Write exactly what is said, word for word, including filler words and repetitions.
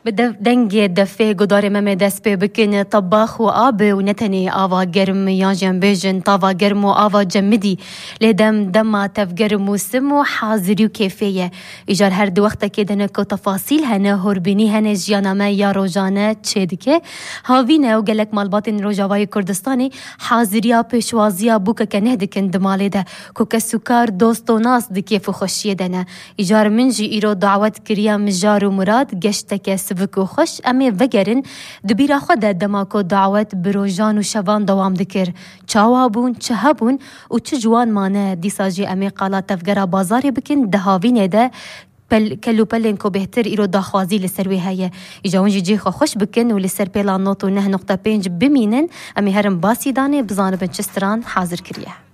بدنگ دفه گدار مم دست به بکن طباخ و آب و نتنی آوا گرم یا جنبیجن طاوا گرم و آوا جمدی لدم دم تفجر موسم و حاضری و کیفیه ایجار هر دو وقت که دنه کو تفاصیل هنه هربینی هنه جیانامه یا روزانه چه دیگه هاوینه و گلک مالبات روجاوای کردستانی حاضریا پیشوازیا بوک که نه دکن دماله ده کو کسوکار دوست و ناس دکیف و خوشیه دنه ایجار منجی ایرو دعوت کریا مجار و مراد گشت که سبک و خوش امی وگرن دبیرا خود دماکو دعوت بروجان و شوان دوام دکر چاوا بون چه هبون و چه جوان مانه دیساجی امی قالا تفگرا بازاری بکن دهاوینه ده پل کلو پلن کو بهتر ایرو داخوازی لسروی هیه ایجاونجی جی خو خوش بکن و لسر پیلان نوت و نه نقطه پنج بمینن امی هرم باسی دانه بزانه بنچستران حاضر کریه